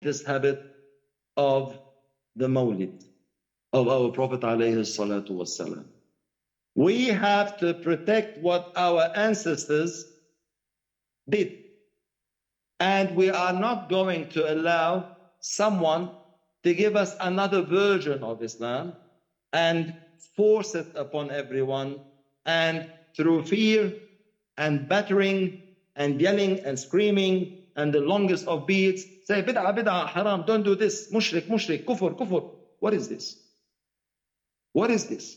this habit of the Mawlid of our Prophet alayhi salatu wassalam. We have to protect what our ancestors did. And we are not going to allow someone to give us another version of Islam and force it upon everyone, and through fear and battering and yelling and screaming and the longest of beats say bid'ah, bid'ah, haram, don't do this, mushrik, mushrik, kufr, kufr. What is this? What is this?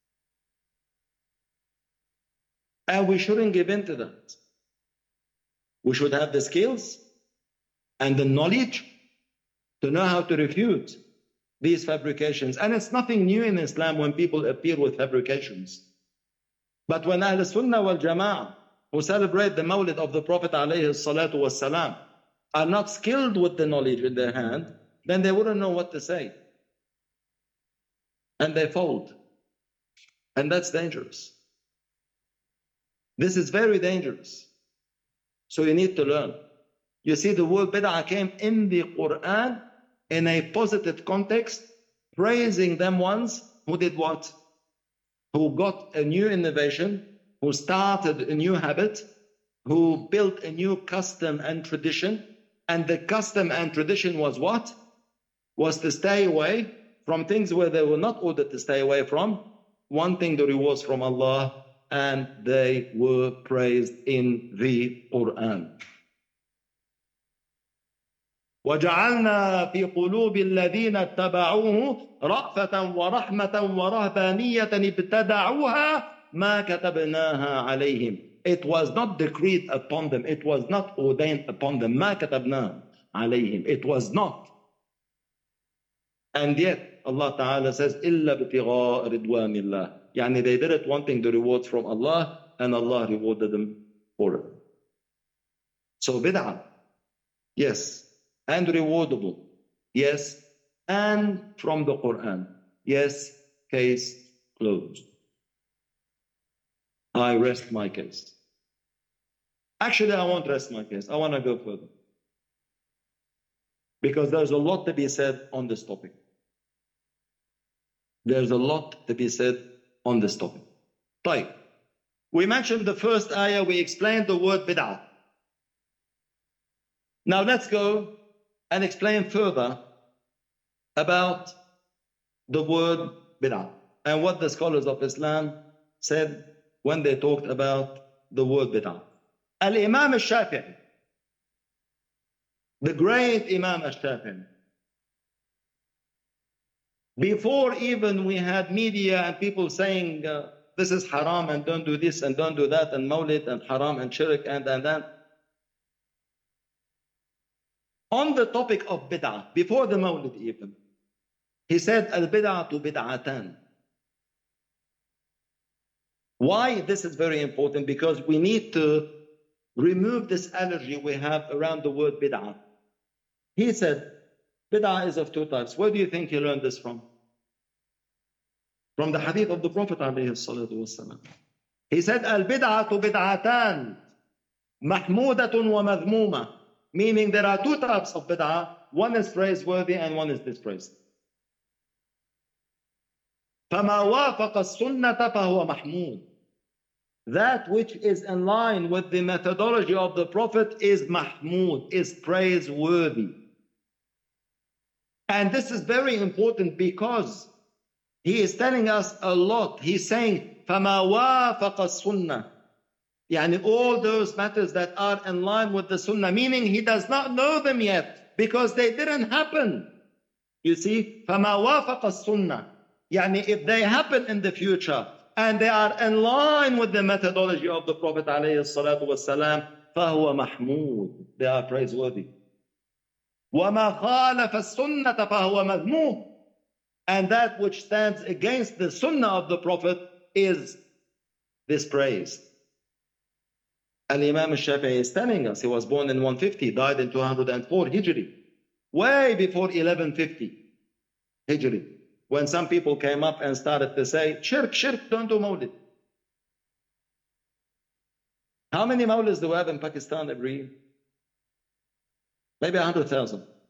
And we shouldn't give in to that. We should have the skills and the knowledge to know how to refute these fabrications. And it's nothing new in Islam when people appear with fabrications. But when Ahl Sunnah wal Jama'ah, who celebrate the Mawlid of the Prophet alayhi salatu wassalam, are not skilled with the knowledge in their hand, then they wouldn't know what to say. And they fold. And that's dangerous. This is very dangerous. So you need to learn. You see, the word bid'ah came in the Quran in a positive context, praising them ones who did what? Who got a new innovation, who started a new habit, who built a new custom and tradition. And the custom and tradition was what? Was to stay away from things where they were not ordered to stay away from, wanting the rewards from Allah, and they were praised in the Quran. وَجَعَلْنَا فِي قُلُوبِ الَّذِينَ اتَّبَعُوهُ رَأْفَةً وَرَحْمَةً وَرَهْبَانِيَّةً ابْتَدَعُوهَا مَا كَتَبْنَاهَا عَلَيْهِمْ. It was not decreed upon them. It was not ordained upon them. مَا كَتَبْنَاهَا عَلَيْهِمْ. It was not. And yet, Allah Ta'ala says, إِلَّا بِتِغَاءِ رِضْوَانِ اللَّهِ. Yani they did it wanting the rewards from Allah, and Allah rewarded them for it. So bid'ah, yes. And rewardable, yes. And from the Quran, yes. Case closed. I rest my case. Actually, I won't rest my case. I want to go further. Because there's a lot to be said on this topic. There's a lot to be said on this topic. طيب. We mentioned the first ayah, we explained the word bid'ah. Now let's go and explain further about the word bid'ah and what the scholars of Islam said when they talked about the word bid'ah. Al-Imam al-Shafi'i, the great Imam al-Shafi'i, before even we had media and people saying this is haram and don't do this and don't do that and mawlid and haram and shirk and that. On the topic of bid'ah, before the mawlid even, he said al-bid'atu bid'atan. Why this is very important? Because we need to remove this allergy we have around the word bid'ah. He said bid'ah is of two types. Where do you think he learned this from? From the hadith of the Prophet ﷺ. He said al-bid'atu bid'atan mahmudatun wa madhmuma. Meaning there are two types of bid'ah. One is praiseworthy and one is dispraised. فَمَا وَافَقَ السُّنَّةَ فَهُوَ مَحْمُودٌ. That which is in line with the methodology of the Prophet is mahmud, is praiseworthy. And this is very important because he is telling us a lot. He's saying فَمَا وَافَقَ السُّنَّةَ. Yani all those matters that are in line with the sunnah, meaning he does not know them yet because they didn't happen. You see, فَمَا وَافَقَ السُّنَّةَ. Yani if they happen in the future and they are in line with the methodology of the Prophet ﷺ, فَهُوَ مَحْمُودٌ. They are praiseworthy. وَمَا خَالَفَ السُّنَّةَ فَهُوَ مَذْمُومٌ. And that which stands against the sunnah of the Prophet is dispraised. Al-Imam al-Shafi'i is telling us he was born in 150, died in 204 Hijri, way before 1150 Hijri, when some people came up and started to say, shirk, shirk, don't do mawlid. How many mawlids do we have in Pakistan every year? Maybe 100,000.